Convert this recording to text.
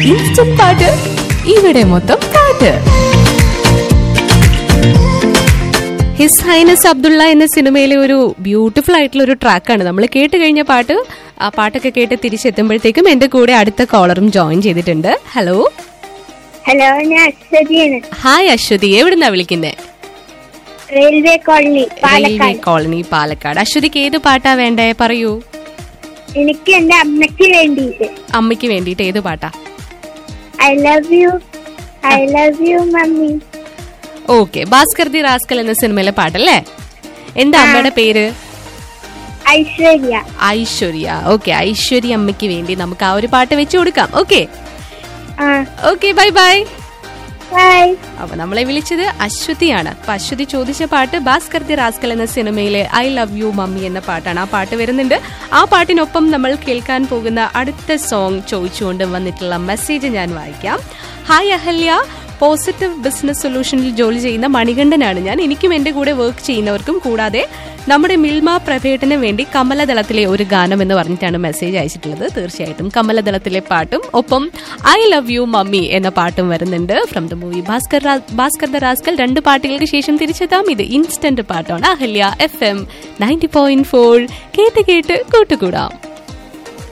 Instant പാട്ട് ഇവിടെ മൊത്തം പാട്ട്. ഹിസ് ഹൈനസ് അബ്ദുള്ള എന്ന സിനിമയിലെ ഒരു ബ്യൂട്ടിഫുൾ ആയിട്ടുള്ള ഒരു ട്രാക്കാണ് നമ്മൾ കേട്ട് കഴിഞ്ഞ പാട്ട്. ആ പാട്ടൊക്കെ കേട്ട് തിരിച്ചെത്തുമ്പോഴത്തേക്കും എന്റെ കൂടെ അടുത്ത കോളറും ജോയിൻ ചെയ്തിട്ടുണ്ട്. ഹലോ ഹലോ, ഞാൻ അശ്വതിയാണ്. ഹായ് അശ്വതി, എവിടുന്നാ വിളിക്കുന്നേ? Railway colony railway colony Palakkad. അശ്വതിക്ക് ഏത് പാട്ടാ വേണ്ടേ പറയൂ. എനിക്ക് എന്റെ അമ്മയ്ക്ക് വേണ്ടിയിട്ട്. അമ്മയ്ക്ക് വേണ്ടിയിട്ട് ഏത് പാട്ടാ? I love you mummy. Okay, Bhaskar the rascal എന്ന സിനിമയിലെ പാട്ടല്ലേ? എന്താ അമ്മയുടെ പേര്? ഐശ്വര്യ. ഐശ്വര്യ. ഓക്കെ, ഐശ്വര്യ അമ്മയ്ക്ക് വേണ്ടി നമുക്ക് ആ ഒരു പാട്ട് വെച്ചു കൊടുക്കാം. Okay okay, bye bye. അപ്പൊ നമ്മളെ വിളിച്ചത് അശ്വതിയാണ്. അപ്പൊ അശ്വതി ചോദിച്ച പാട്ട് ഭാസ്കർ ദി റാസ്കൽ എന്ന സിനിമയിലെ ഐ ലവ് യു മമ്മി എന്ന പാട്ടാണ്. ആ പാട്ട് വരുന്നുണ്ട്. ആ പാട്ടിനൊപ്പം നമ്മൾ കേൾക്കാൻ പോകുന്ന അടുത്ത സോങ് ചോദിച്ചുകൊണ്ട് വന്നിട്ടുള്ള മെസ്സേജ് ഞാൻ വായിക്കാം. ഹായ് അഹല്യ, പോസിറ്റീവ് ബിസിനസ് സൊല്യൂഷനിൽ ജോലി ചെയ്യുന്ന മണികണ്ഠനാണ് ഞാൻ. എനിക്കും എന്റെ കൂടെ വർക്ക് ചെയ്യുന്നവർക്കും കൂടാതെ നമ്മുടെ മിൽമ പ്രഭേട്ടന് വേണ്ടി കമലദളത്തിലെ ഒരു ഗാനം എന്ന് പറഞ്ഞിട്ടാണ് മെസ്സേജ് അയച്ചിട്ടുള്ളത്. തീർച്ചയായിട്ടും കമലദളത്തിലെ പാട്ടും ഒപ്പം ഐ ലവ് യു മമ്മി എന്ന പാട്ടും വരുന്നുണ്ട് from the movie Bhaskar the rascal. 2 പാട്ടുകൾക്ക് ശേഷം തിരിച്ചെത്താം. ഇത് ഇൻസ്റ്റന്റ് പാട്ടാണ്. അഹല്യ FM 90.4 കേട്ട് കേട്ട് കൂട്ടുകൂടാം.